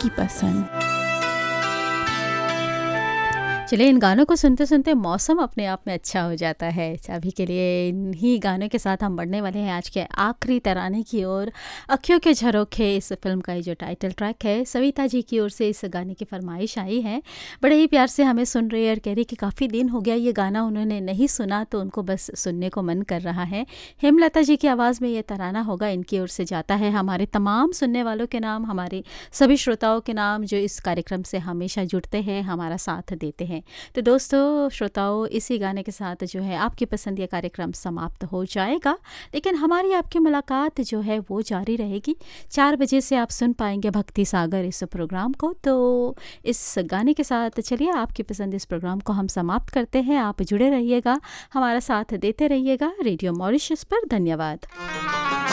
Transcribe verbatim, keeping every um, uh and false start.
आपकी पसंद। चलिए, इन गानों को सुनते सुनते मौसम अपने आप में अच्छा हो जाता है। अभी के लिए इन्हीं गानों के साथ हम बढ़ने वाले हैं आज के आखिरी तराने की ओर। अखियों के झरोखे इस फिल्म का ये जो टाइटल ट्रैक है, सविता जी की ओर से इस गाने की फरमाइश आई है। बड़े ही प्यार से हमें सुन रही है और कह रही कि काफ़ी दिन हो गया ये गाना उन्होंने नहीं सुना, तो उनको बस सुनने को मन कर रहा है। हेमलता जी की आवाज़ में ये तराना होगा, इनकी ओर से जाता है हमारे तमाम सुनने वालों के नाम, हमारे सभी श्रोताओं के नाम जो इस कार्यक्रम से हमेशा जुड़ते हैं, हमारा साथ देते हैं। तो दोस्तों, श्रोताओं, इसी गाने के साथ जो है आपकी पसंद ये कार्यक्रम समाप्त हो जाएगा, लेकिन हमारी आपकी मुलाकात जो है वो जारी रहेगी। चार बजे से आप सुन पाएंगे भक्ति सागर इस प्रोग्राम को। तो इस गाने के साथ चलिए आपकी पसंद इस प्रोग्राम को हम समाप्त करते हैं। आप जुड़े रहिएगा, हमारा साथ देते रहिएगा रेडियो मॉरिशस पर। धन्यवाद।